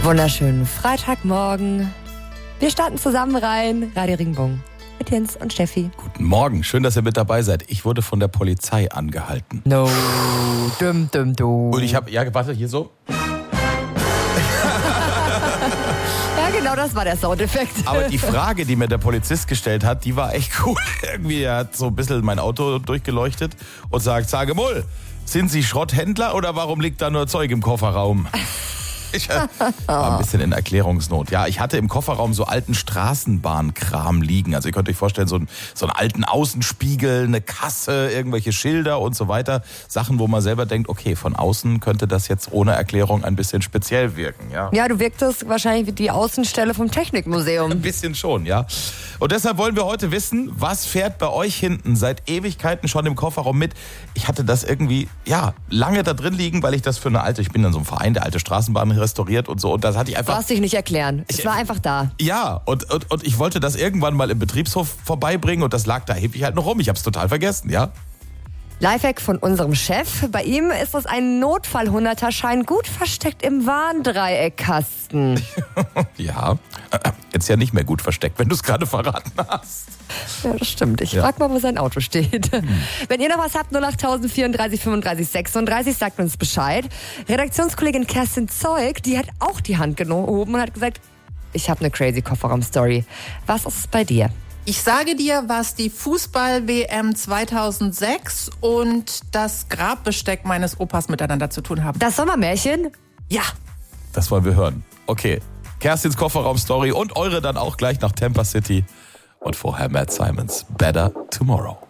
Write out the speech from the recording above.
Wunderschönen Freitagmorgen. Wir starten zusammen rein. Radio Ringbung mit Jens und Steffi. Guten Morgen, schön, dass ihr mit dabei seid. Ich wurde von der Polizei angehalten. No, Und ich habe, warte, hier so. Ja, genau, das war der Soundeffekt. Aber die Frage, die mir der Polizist gestellt hat, die war echt cool. Irgendwie, er hat so ein bisschen mein Auto durchgeleuchtet und sagt, sage mal, sind Sie Schrotthändler oder warum liegt da nur Zeug im Kofferraum? Ich war ein bisschen in Erklärungsnot. Ja, ich hatte im Kofferraum so alten Straßenbahnkram liegen. Also ihr könnt euch vorstellen, so einen alten Außenspiegel, eine Kasse, irgendwelche Schilder und so weiter. Sachen, wo man selber denkt, okay, von außen könnte das jetzt ohne Erklärung ein bisschen speziell wirken. Ja, du wirktest wahrscheinlich wie die Außenstelle vom Technikmuseum. Ein bisschen schon, ja. Und deshalb wollen wir heute wissen, was fährt bei euch hinten seit Ewigkeiten schon im Kofferraum mit? Ich hatte das irgendwie, lange da drin liegen, weil ich das für ich bin in so einem Verein, der alte Straßenbahn restauriert und so. Und das hatte ich einfach. Du brauchst dich nicht erklären. Es war einfach da. Ja, und ich wollte das irgendwann mal im Betriebshof vorbeibringen und das lag da ewig halt noch rum. Ich hab's total vergessen, ja. Lifehack von unserem Chef. Bei ihm ist es ein Notfall-100er-Schein gut versteckt im Warndreieckkasten. Ja, jetzt ja nicht mehr gut versteckt, wenn du es gerade verraten hast. Ja, das stimmt. Ich frag mal, wo sein Auto steht. Wenn ihr noch was habt, 08000 34 35 36, sagt uns Bescheid. Redaktionskollegin Kerstin Zeug, die hat auch die Hand gehoben und hat gesagt, ich habe eine crazy Kofferraum-Story. Was ist es bei dir? Ich sage dir, was die Fußball-WM 2006 und das Grabbesteck meines Opas miteinander zu tun haben. Das Sommermärchen? Ja. Das wollen wir hören. Okay, Kerstins Kofferraum-Story und eure dann auch gleich nach Tampa City. Und vorher Matt Simons, Better Tomorrow.